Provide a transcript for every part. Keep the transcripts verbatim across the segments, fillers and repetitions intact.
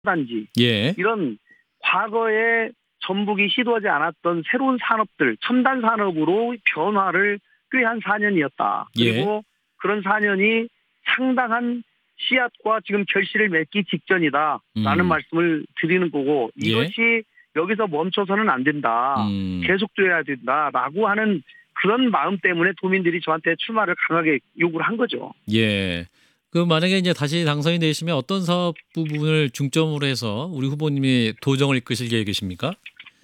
단지 예. 이런 과거에 전북이 시도하지 않았던 새로운 산업들, 첨단 산업으로 변화를 꾀한 사 년이었다. 그리고 예. 그런 사 년이 상당한 씨앗과 지금 결실을 맺기 직전이다라는 음. 말씀을 드리는 거고 예. 이것이 여기서 멈춰서는 안 된다. 음. 계속돼야 된다라고 하는 그런 마음 때문에 도민들이 저한테 출마를 강하게 요구를 한 거죠. 예. 그 만약에 이제 다시 당선이 되시면 어떤 사업 부분을 중점으로 해서 우리 후보님이 도정을 이끄실 계획이십니까?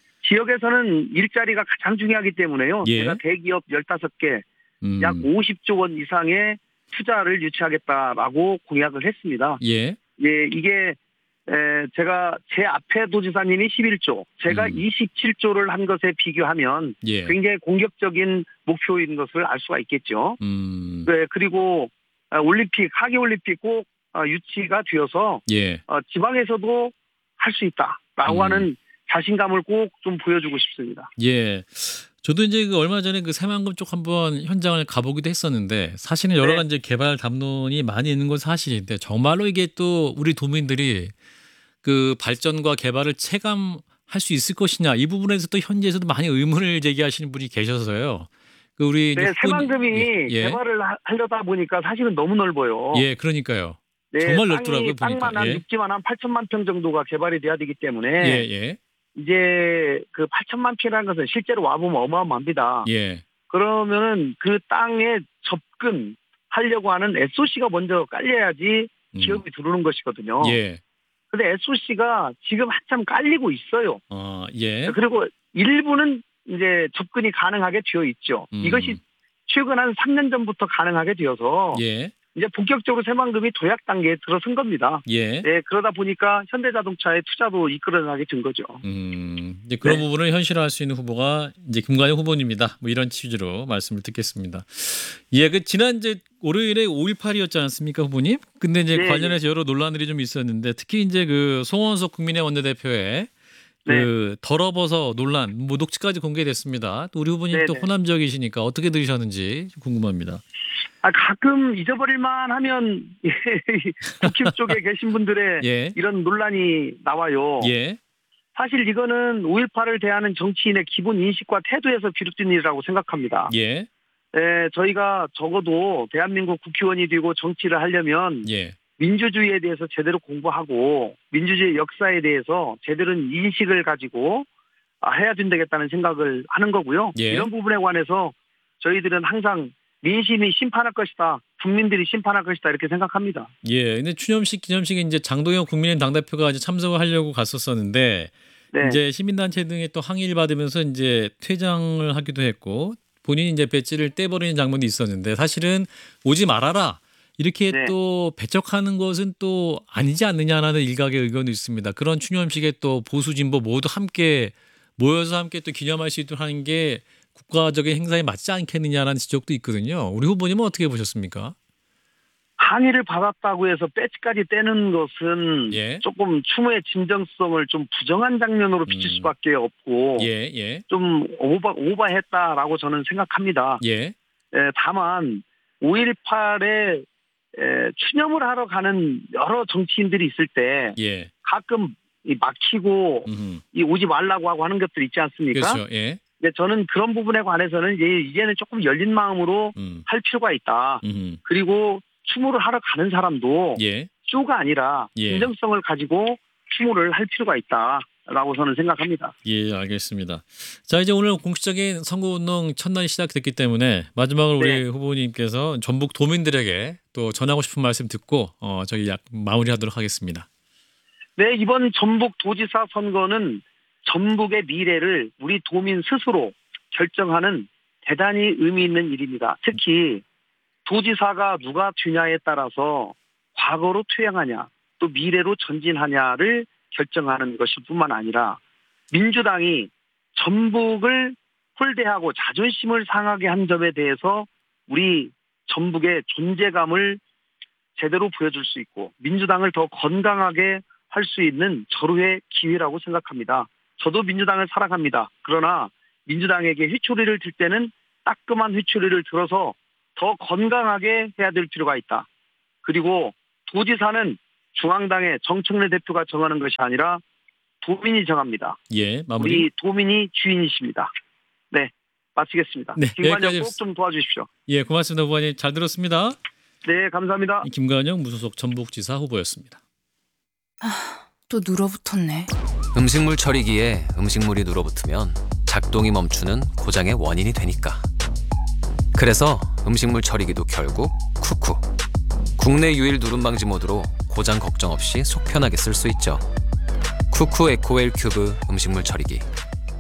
지역에서는 일자리가 가장 중요하기 때문에요. 예. 제가 대기업 열다섯 개, 음. 약 오십조 원 이상의 투자를 유치하겠다라고 공약을 했습니다. 예. 예, 이게 에, 제가 제 앞에 도지사님이 십일조, 제가 음. 이십칠조를 한 것에 비교하면 예. 굉장히 공격적인 목표인 것을 알 수가 있겠죠. 음. 네, 그리고 올림픽, 하계올림픽 꼭 유치가 되어서 예. 지방에서도 할 수 있다라고 음. 하는 자신감을 꼭 좀 보여주고 싶습니다. 예. 저도 이제 그 얼마 전에 그 새만금 쪽 한번 현장을 가보기도 했었는데 사실은 여러 네. 가지 개발 담론이 많이 있는 건 사실인데 정말로 이게 또 우리 도민들이 그 발전과 개발을 체감할 수 있을 것이냐 이 부분에서 또 현지에서도 많이 의문을 제기하시는 분이 계셔서요. 그 우리 네, 새만금이 예, 예. 개발을 하려다 보니까 사실은 너무 넓어요. 예, 그러니까요. 네, 정말 땅이, 넓더라고요 보니까. 땅만 한 예. 육지만 한 팔천만 평 정도가 개발이 돼야 되기 때문에 예, 예. 이제 그 팔천만 평이라는 것은 실제로 와보면 어마어마합니다. 예. 그러면은 그 땅에 접근하려고 하는 에스오씨가 먼저 깔려야지 기업이 음. 들어오는 것이거든요. 예. 근데 에스오씨가 지금 한참 깔리고 있어요. 아, 예. 그리고 일부는 이제 접근이 가능하게 되어 있죠. 음. 이것이 최근 한 삼 년 전부터 가능하게 되어서 예. 이제 본격적으로 새만금이 도약 단계에 들어선 겁니다. 예. 네, 그러다 보니까 현대자동차의 투자도 이끌어나게 된 거죠. 음, 이제 그런 네. 부분을 현실화할 수 있는 후보가 이제 김관영 후보님이다. 뭐 이런 취지로 말씀을 듣겠습니다. 예, 그 지난 이제 월요일에 오일팔이었지 않습니까, 후보님? 근데 이제 네, 관련해서 여러 논란들이 좀 있었는데 특히 이제 그 송원석 국민의 원내대표의 그 네. 덜어버서 논란, 뭐 녹취까지 공개됐습니다. 또 우리 후보님 또 호남 지역이시니까 어떻게 들으셨는지 궁금합니다. 아, 가끔 잊어버릴만 하면 국힘 쪽에 계신 분들의 예. 이런 논란이 나와요. 예. 사실 이거는 오일팔을 대하는 정치인의 기본 인식과 태도에서 비롯된 일이라고 생각합니다. 예. 에, 저희가 적어도 대한민국 국회의원이 되고 정치를 하려면 예. 민주주의에 대해서 제대로 공부하고 민주주의 역사에 대해서 제대로 인식을 가지고 해야 된다겠다는 생각을 하는 거고요. 예. 이런 부분에 관해서 저희들은 항상 민심이 심판할 것이다. 국민들이 심판할 것이다. 이렇게 생각합니다. 예. 근데 추념식 기념식에 이제 장동영 국민의힘 당대표가 이제 참석을 하려고 갔었었는데 네. 이제 시민단체 등의 또 항의를 받으면서 이제 퇴장을 하기도 했고 본인이 이제 배지를 떼버리는 장면도 있었는데 사실은 오지 말아라. 이렇게 네. 또 배척하는 것은 또 아니지 않느냐라는 일각의 의견도 있습니다. 그런 추념식에 또 보수 진보 모두 함께 모여서 함께 또 기념할 수 있도록 하는 게 국가적인 행사에 맞지 않겠느냐라는 지적도 있거든요. 우리 후보님은 어떻게 보셨습니까? 항의를 받았다고 해서 배지까지 떼는 것은 예. 조금 추모의 진정성을 좀 부정한 장면으로 비칠 음. 수밖에 없고 예, 예. 좀 오바, 오바했다라고 저는 생각합니다. 예. 에, 다만 오일팔에 에, 추념을 하러 가는 여러 정치인들이 있을 때 예. 가끔 이 막히고 음흠. 이 오지 말라고 하고 하는 것들 있지 않습니까? 그렇죠. 예. 근데 저는 그런 부분에 관해서는 이제 이제는 조금 열린 마음으로 음. 할 필요가 있다. 음흠. 그리고 추모를 하러 가는 사람도 예. 쇼가 아니라 예. 진정성을 가지고 추모를 할 필요가 있다라고 저는 생각합니다. 예, 알겠습니다. 자, 이제 오늘 공식적인 선거운동 첫날이 시작됐기 때문에 마지막으로 네. 우리 후보님께서 전북 도민들에게 또 전하고 싶은 말씀 듣고 어, 저희 약 마무리하도록 하겠습니다. 네, 이번 전북 도지사 선거는 전북의 미래를 우리 도민 스스로 결정하는 대단히 의미 있는 일입니다. 특히 도지사가 누가 되냐에 따라서 과거로 퇴행하냐 또 미래로 전진하냐를 결정하는 것일 뿐만 아니라 민주당이 전북을 홀대하고 자존심을 상하게 한 점에 대해서 우리 전북의 존재감을 제대로 보여줄 수 있고 민주당을 더 건강하게 할 수 있는 절호의 기회라고 생각합니다. 저도 민주당을 사랑합니다. 그러나 민주당에게 휘초리를 들 때는 따끔한 휘초리를 들어서 더 건강하게 해야 될 필요가 있다. 그리고 도지사는 중앙당의 정청래 대표가 정하는 것이 아니라 도민이 정합니다. 예, 마무리. 우리 도민이 주인이십니다. 네, 마치겠습니다. 네, 김관영 여기까지 꼭 좀 도와주십시오. 예, 고맙습니다, 후보님. 잘 들었습니다. 네, 감사합니다. 김관영 무소속 전북지사 후보였습니다. 또 눌어붙었네. 음식물 처리기에 음식물이 눌어붙으면 작동이 멈추는 고장의 원인이 되니까. 그래서 음식물 처리기도 결국 쿠쿠. 국내 유일 누름 방지 모드로 고장 걱정 없이 속 편하게 쓸 수 있죠. 쿠쿠 에코웰 큐브 음식물 처리기.